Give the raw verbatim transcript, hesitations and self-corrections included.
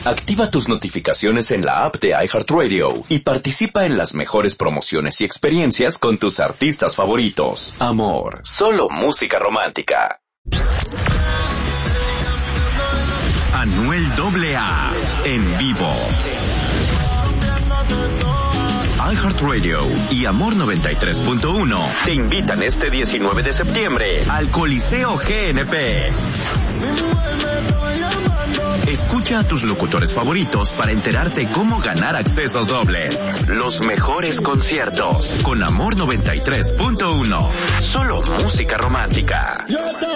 Activa tus notificaciones en la app de iHeartRadio y participa en las mejores promociones y experiencias con tus artistas favoritos. Amor, solo música romántica. Anuel doble A en vivo. iHeartRadio y Amor noventa y tres punto uno te invitan este diecinueve de septiembre al Coliseo G N P. Escucha a tus locutores favoritos para enterarte cómo ganar accesos dobles. Los mejores conciertos con Amor noventa y tres punto uno. Solo música romántica.